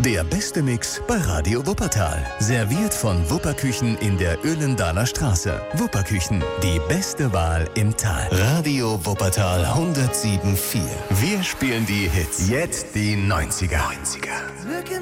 Der beste Mix bei Radio Wuppertal. Serviert von Wupperküchen in der Öhlendaler Straße. Wupperküchen, die beste Wahl im Tal. Radio Wuppertal 107.4. Wir spielen die Hits. Jetzt die 90er.